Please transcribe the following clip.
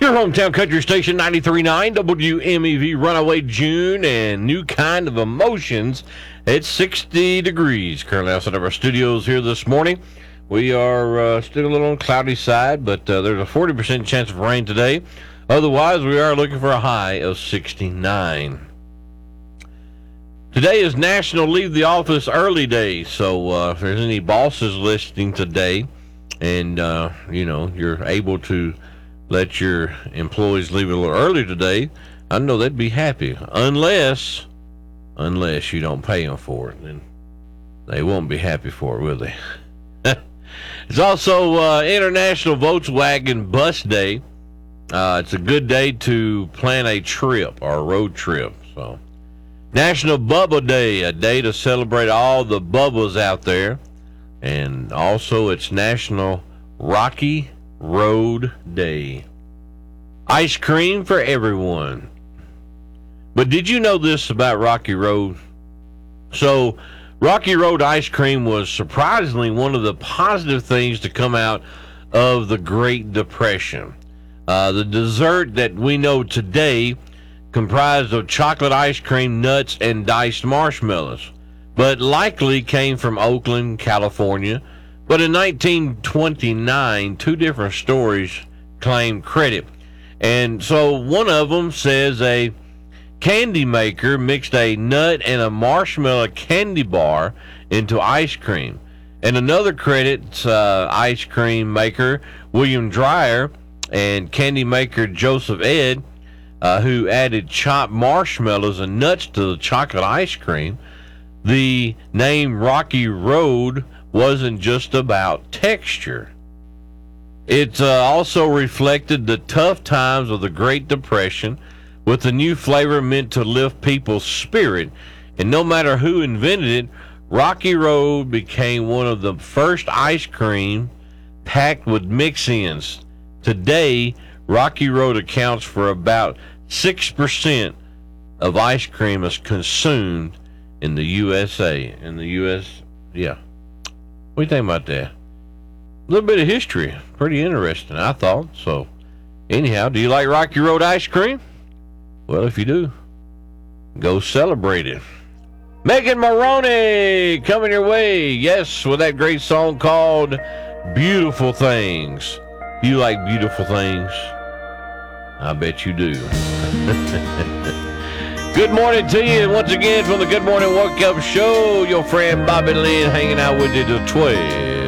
Your hometown country station 93.9 WMEV, Runaway June, and New Kind of Emotions. It's 60 degrees currently outside of our studios here this morning. We are still a little on the cloudy side, but there's a 40% chance of rain today. Otherwise, we are looking for a high of 69. Today is National Leave the Office Early Day, so if there's any bosses listening today and, you're able to let your employees leave a little early today, I know they'd be happy. Unless you don't pay them for it, then they won't be happy for it, will they? It's also International Volkswagen Bus Day. It's a good day to plan a trip or a road trip. So, National Bubba Day, a day to celebrate all the bubbles out there. And also it's National Rocky Road Day. Ice cream for everyone. But did you know this about Rocky Road? So, Rocky Road ice cream was surprisingly one of the positive things to come out of the Great Depression. The dessert that we know today comprised of chocolate ice cream, nuts, and diced marshmallows, but likely came from Oakland, California. But in 1929, two different stories claimed credit. And so one of them says a candy maker mixed a nut and a marshmallow candy bar into ice cream. And another credits ice cream maker William Dreyer and candy maker Joseph Ed, who added chopped marshmallows and nuts to the chocolate ice cream. The name Rocky Road wasn't just about texture. It also reflected the tough times of the Great Depression, with the new flavor meant to lift people's spirit. And no matter who invented it, Rocky Road became one of the first ice cream packed with mix-ins. Today, Rocky Road accounts for about 6% of ice cream is consumed in the USA. In the U.S., yeah. What do you think about that? A little bit of history. Pretty interesting, I thought. So, anyhow, do you like Rocky Road ice cream? Well, if you do, go celebrate it. Megan Maroney coming your way. Yes, with that great song called Beautiful Things. You like beautiful things? I bet you do. Good morning to you. And once again, from the Good Morning Wake Up Show, your friend Bobby Lynn hanging out with you till 12.